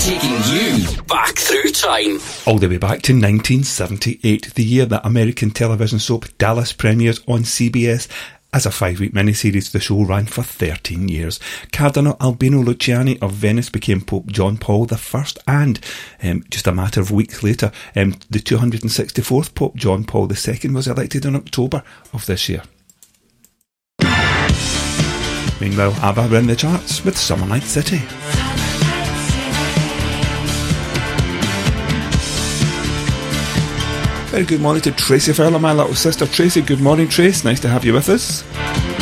Taking you back through time. All the way back to 1978, the year that American television soap Dallas premiered on CBS. As a 5-week miniseries, the show ran for 13 years. Cardinal Albino Luciani of Venice became Pope John Paul I, and just a matter of weeks later, the 264th Pope John Paul II was elected in October of this year. Meanwhile, ABBA were in the charts with Summer Night City. Very good morning to Tracy Fowler, my little sister. Tracy, good morning, Trace. Nice to have you with us.